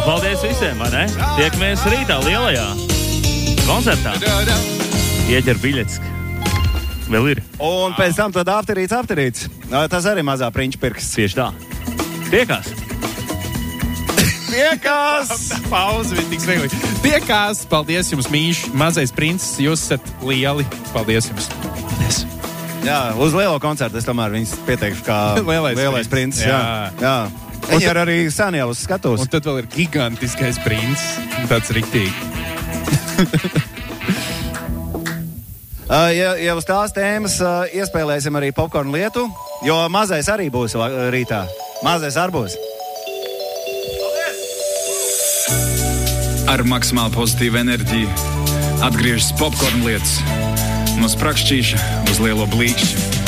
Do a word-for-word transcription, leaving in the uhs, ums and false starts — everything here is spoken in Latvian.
paldies visiem, vai ne? Tiekamies rītā lielajā koncertā. Ieķer biļetes. Vēl ir. Un pēc tam tad afterīts, afterīts. Tas arī mazā prinča pirks. Tieši tā. Tiekās. Tiekās! Pauze bija tik smieklīgi. Tiekās! Paldies jums, mīļš, mazais princis. Jūs esat lieli. Paldies jums. Paldies. Jā, uz lielo koncertu es tomēr viņus pieteikšu kā lielais, lielais princis. Jā. Jā. Jā. Viņi ir arī sen jau uz skatos. Un tad vēl ir gigantiskais princis. Tāds riktīgi. Uh, ja, ja uz tās tēmas uh, iespēlēsim arī popkornu lietu, jo mazais arī būs uh, rītā. Mazais arī būs. Ar maksimāli pozitīvu enerģiju atgriežas popkornu lietas. No sprakšķīša uz lielo blīkšķi.